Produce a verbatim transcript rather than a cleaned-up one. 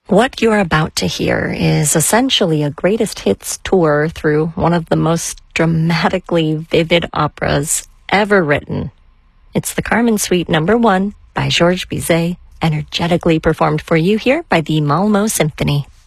What you're about to hear is essentially a greatest hits tour through one of the most dramatically vivid operas ever written. It's the Carmen Suite Number One by Georges Bizet, energetically performed for you here by the Malmö Symphony.